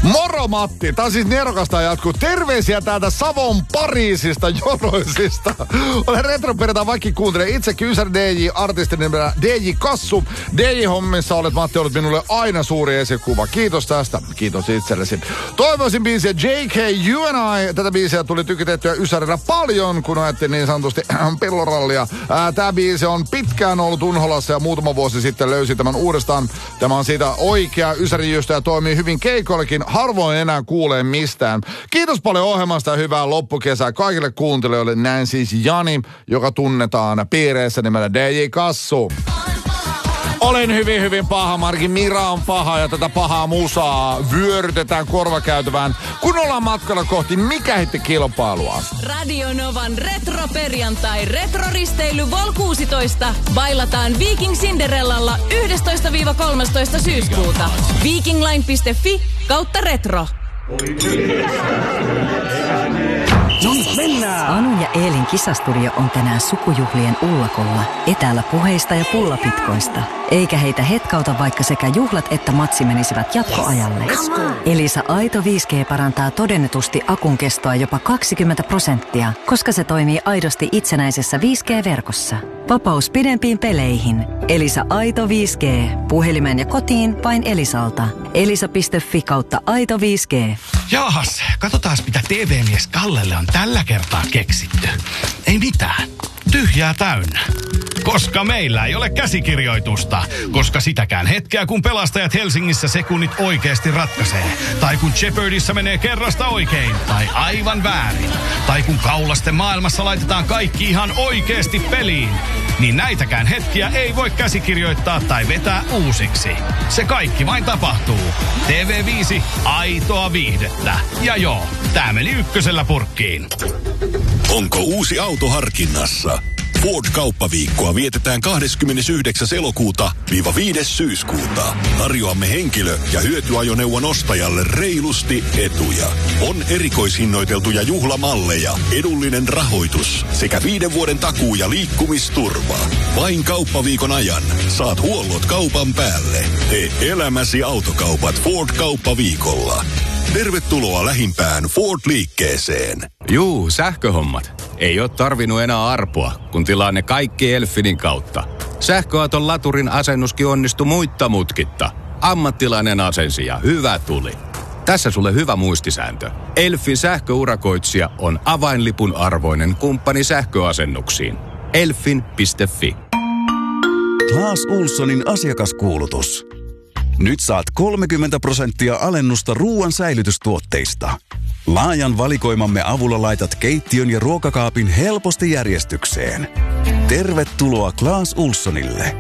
Moro Matti, tää on siis nerokasta jatkuu. Terveisiä täältä Savon Pariisista Joroisista. Olen retroperjantai vaikka kuuntelen itsekin Ysär DJ-artistin nimellä DJ Kassu. DJ-hommissa olet Matti ollut minulle aina suuri esikuva. Kiitos tästä. Kiitos itsellesi. Toivoisin biisiä JK You and I. Tätä biisiä tuli tykitettyä Ysärillä paljon, kun ajettiin niin sanotusti pellorallia. Tää biisi on pitkään ollut unholassa ja muutama vuosi sitten löysin tämän uudestaan. Tämä on siitä oikea Ysärijöstä ja toimii hyvin keikoillekin. Harvoin enää kuulee mistään. Kiitos paljon ohjelmasta ja hyvää loppukesää kaikille kuuntelijoille. Näin siis Jani, joka tunnetaan piireissä nimellä DJ Kassu. Olen hyvin paha, Marki. Mira on paha ja tätä pahaa musaa vyörytetään korvakäytävään, kun ollaan matkalla kohti Mikä hitti -kilpailua. Radio Novan retroperjantai retroristeily Vol 16 bailataan Viking Cinderellalla 11-13 syyskuuta. vikingline.fi/retro. Mennään! Anu ja Eelin kisastudio on tänään sukujuhlien ullakolla, etäällä puheista ja pullapitkoista. Eikä heitä hetkauta, vaikka sekä juhlat että matsi menisivät jatkoajalle. Elisa Aito 5G parantaa todennetusti akun kestoa jopa 20%, koska se toimii aidosti itsenäisessä 5G-verkossa. Vapaus pidempiin peleihin. Elisa Aito 5G. Puhelimeen ja kotiin vain Elisalta. Elisa.fi/Aito 5G. Jaahas, katsotaas mitä TV-mies Kallelle on tällä kertaa keksitty. Ei mitään. Tyhjää täynnä. Koska meillä ei ole käsikirjoitusta. Koska sitäkään hetkeä, kun pelastajat Helsingissä sekunnit oikeasti ratkaisee. Tai kun Jeopardissa menee kerrasta oikein. Tai aivan väärin. Tai kun kaulasten maailmassa laitetaan kaikki ihan oikeasti peliin. Niin näitäkään hetkiä ei voi käsikirjoittaa tai vetää uusiksi. Se kaikki vain tapahtuu. TV5, aitoa viihdettä. Ja joo, tää meni ykkösellä purkkiin. Onko uusi auto harkinnassa? Ford-kauppaviikkoa vietetään 29. elokuuta-5. syyskuuta. Tarjoamme henkilö- ja hyötyajoneuvon ostajalle reilusti etuja. On erikoishinnoiteltuja juhlamalleja, edullinen rahoitus sekä 5 vuoden takuu- ja liikkumisturva. Vain kauppaviikon ajan saat huollot kaupan päälle. Tee elämäsi autokaupat Ford-kauppaviikolla. Tervetuloa lähimpään Ford-liikkeeseen. Juu, sähköhommat. Ei ole tarvinnut enää arpoa, kun tilaa ne kaikki Elfinin kautta. Sähköauton laturin asennuskin onnistui muitta mutkitta. Ammattilainen asensi ja hyvä tuli. Tässä sulle hyvä muistisääntö. Elfin sähköurakoitsija on avainlipun arvoinen kumppani sähköasennuksiin. Elfin.fi. Clas Ohlsonin asiakaskuulutus. Nyt saat 30% alennusta ruoan säilytystuotteista. Laajan valikoimamme avulla laitat keittiön ja ruokakaapin helposti järjestykseen. Tervetuloa Clas Ohlsonille.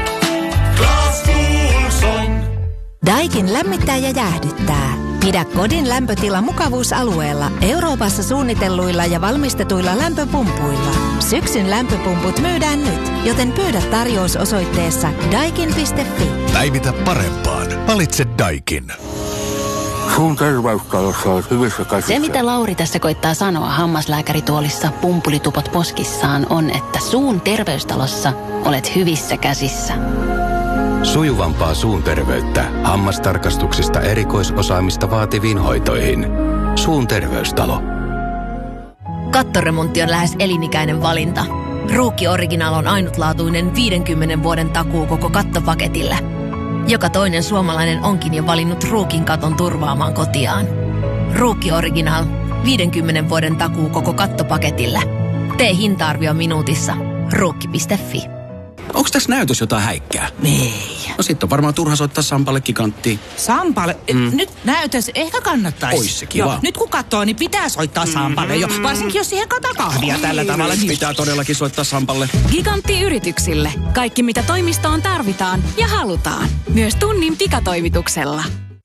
Clas Ohlson. Daikin lämmittää ja jäähdyttää. Pidä kodin lämpötila mukavuusalueella Euroopassa suunnitelluilla ja valmistetuilla lämpöpumpuilla. Syksyn lämpöpumput myydään nyt, joten pyydä tarjous osoitteessa daikin.fi. Päivitä parempaan. Valitse Daikin. Suun terveystalossa on hyvissä käsissä. Se, mitä Lauri tässä koittaa sanoa hammaslääkärituolissa pumpulitupot poskissaan, on, että suun terveystalossa olet hyvissä käsissä. Sujuvampaa suun terveyttä hammastarkastuksista erikoisosaamista vaativiin hoitoihin. Suun terveystalo. Kattoremontti on lähes elinikäinen valinta. Ruukki Original on ainutlaatuinen 50 vuoden takuu koko kattopaketille. Joka toinen suomalainen onkin jo valinnut Ruukin katon turvaamaan kotiaan. Ruukki Original, 50 vuoden takuu koko kattopaketille. Tee hinta-arvio minuutissa. Ruukki.fi. Onko tässä näytös jotain häikkää? Ei. No sit on varmaan turha soittaa Sampalle giganttiin. Sampalle? Nyt näytös ehkä kannattaisi. Ois se kiva. Joo, nyt kun katsoo, niin pitää soittaa Sampalle jo. Varsinkin jos siihen kataa kahvia tällä tavalla. Niin pitää todellakin soittaa Sampalle. Gigantti yrityksille. Kaikki mitä toimistoon tarvitaan ja halutaan. Myös tunnin pikatoimituksella.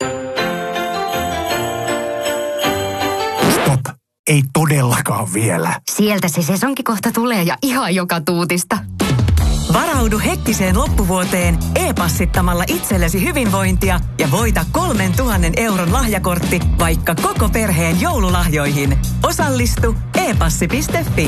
Stop. Ei todellakaan vielä. Sieltä se sesonkikohta tulee ja ihan joka tuutista. Varaudu hektiseen loppuvuoteen e-passittamalla itsellesi hyvinvointia ja voita 3 000 euron lahjakortti vaikka koko perheen joululahjoihin. Osallistu e-passi.fi.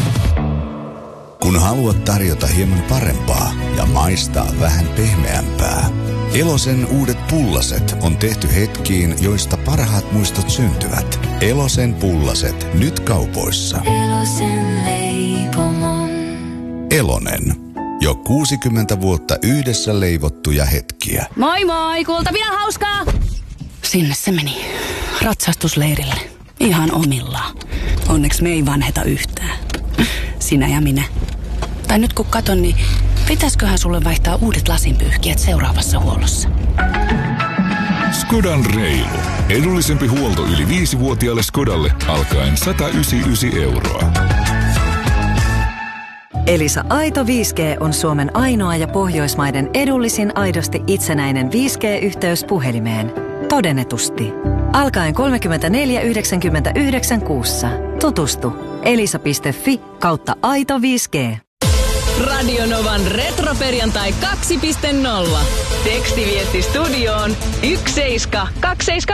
Kun haluat tarjota hieman parempaa ja maistaa vähän pehmeämpää, Elosen uudet pullaset on tehty hetkiin, joista parhaat muistot syntyvät. Elosen pullaset, nyt kaupoissa. Elosen leipomon. Elonen. Jo 60 vuotta yhdessä leivottuja hetkiä. Moi moi, kuultavia hauskaa! Sinne se meni. Ratsastusleirille. Ihan omillaan. Onneksi me ei vanheta yhtään. Sinä ja minä. Tai nyt kun katon, niin pitäisköhän sulle vaihtaa uudet lasinpyyhkijät seuraavassa huollossa? Skodan reilu. Edullisempi huolto yli 5-vuotiaalle Skodalle alkaen 199 €. Elisa Aito 5G on Suomen ainoa ja Pohjoismaiden edullisin aidosti itsenäinen 5G-yhteys puhelimeen. Todennetusti. Alkaen 34,99 kuussa. Tutustu elisa.fi/aito 5G. Radionovan retroperjantai 2.0. Tekstiviesti studioon 17272.